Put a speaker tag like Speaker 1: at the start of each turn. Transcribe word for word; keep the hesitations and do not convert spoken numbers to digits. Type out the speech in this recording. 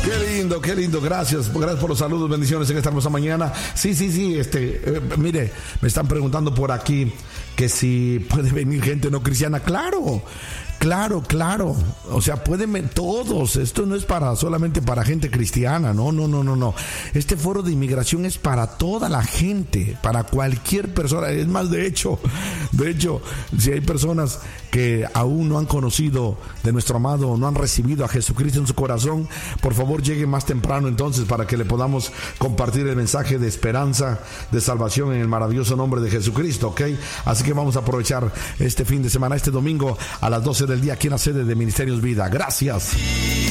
Speaker 1: Qué lindo, qué lindo. Gracias, gracias por los saludos, bendiciones en esta hermosa mañana. Sí, sí, sí, este, eh, mire, me están preguntando por aquí que si puede venir gente no cristiana. Claro, claro, claro. O sea, pueden venir todos. Esto no es para solamente para gente cristiana. No, no, no, no, no. Este foro de inmigración es para toda la gente, para cualquier persona. Es más, de hecho, de hecho, si hay personas que aún no han conocido de nuestro amado, no han recibido a Jesucristo en su corazón, por favor lleguen más temprano entonces para que le podamos compartir el mensaje de esperanza, de salvación en el maravilloso nombre de Jesucristo, ¿ok? Así que vamos a aprovechar este fin de semana, este domingo a las doce del día aquí en la sede de Ministerios Vida. Gracias.